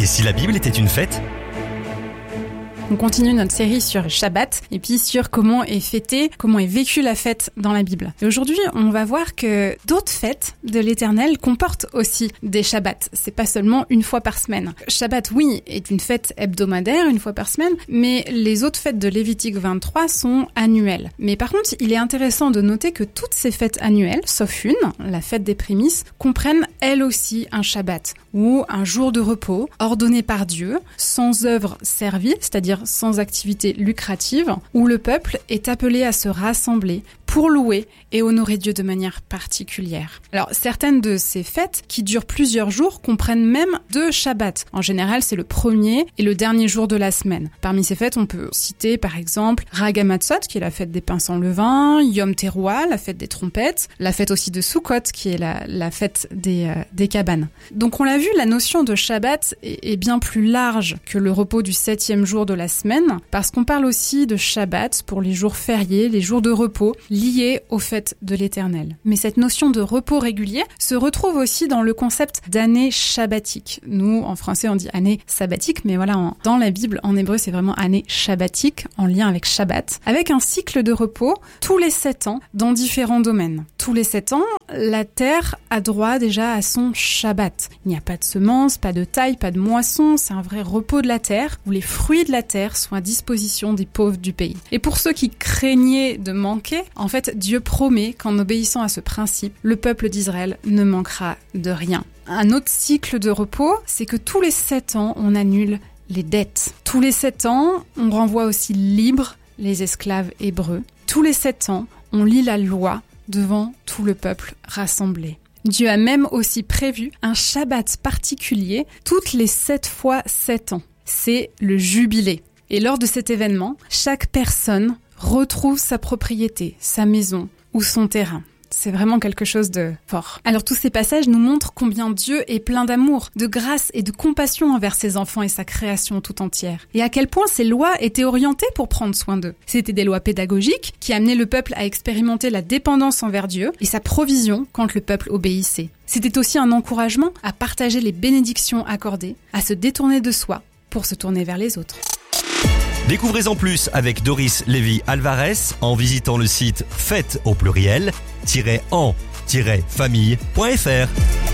si la Bible était une fête ? On continue notre série sur Shabbat et puis sur comment est fêtée, comment est vécue la fête dans la Bible. Et aujourd'hui, on va voir que d'autres fêtes de l'Éternel comportent aussi des Shabbats. C'est pas seulement une fois par semaine. Shabbat, oui, est une fête hebdomadaire, une fois par semaine, mais les autres fêtes de Lévitique 23 sont annuelles. Mais par contre, il est intéressant de noter que toutes ces fêtes annuelles, sauf une, la fête des prémices, comprennent elles aussi un Shabbat, ou un jour de repos ordonné par Dieu, sans œuvre servile, c'est-à-dire sans activité lucrative, où le peuple est appelé à se rassembler pour louer et honorer Dieu de manière particulière. Alors, certaines de ces fêtes, qui durent plusieurs jours, comprennent même 2 Shabbats. En général, c'est le premier et le dernier jour de la semaine. Parmi ces fêtes, on peut citer par exemple Hag HaMatzot, qui est la fête des pains sans levain, Yom Teruah, la fête des trompettes, la fête aussi de Sukkot, qui est la fête des cabanes. Donc on l'a vu, la notion de Shabbat est bien plus large que le repos du 7e jour de la semaine, parce qu'on parle aussi de Shabbat pour les jours fériés, les jours de repos, liés aux fêtes de l'Éternel. Mais cette notion de repos régulier se retrouve aussi dans le concept d'année shabbatique. Nous, en français, on dit année sabbatique, mais voilà, dans la Bible, en hébreu, c'est vraiment année shabbatique, en lien avec Shabbat, avec un cycle de repos tous les 7 ans dans différents domaines. Tous les 7 ans, la terre a droit déjà à son Shabbat. Il n'y a pas de semences, pas de taille, pas de moisson, c'est un vrai repos de la terre, où les fruits de la terre sont à disposition des pauvres du pays. Et pour ceux qui craignaient de manquer, en fait, Dieu promet qu'en obéissant à ce principe, le peuple d'Israël ne manquera de rien. Un autre cycle de repos, c'est que tous les 7 ans, on annule les dettes. Tous les 7 ans, on renvoie aussi libres les esclaves hébreux. Tous les 7 ans, on lit la loi devant tout le peuple rassemblé. Dieu a même aussi prévu un Shabbat particulier toutes les 7 fois 7 ans. C'est le jubilé. Et lors de cet événement, chaque personne retrouve sa propriété, sa maison ou son terrain. C'est vraiment quelque chose de fort. Alors tous ces passages nous montrent combien Dieu est plein d'amour, de grâce et de compassion envers ses enfants et sa création tout entière. Et à quel point ces lois étaient orientées pour prendre soin d'eux. C'était des lois pédagogiques qui amenaient le peuple à expérimenter la dépendance envers Dieu et sa provision quand le peuple obéissait. C'était aussi un encouragement à partager les bénédictions accordées, à se détourner de soi pour se tourner vers les autres. Découvrez en plus avec Doris Lévy Alvarez en visitant le site fête au pluriel-en-famille.fr.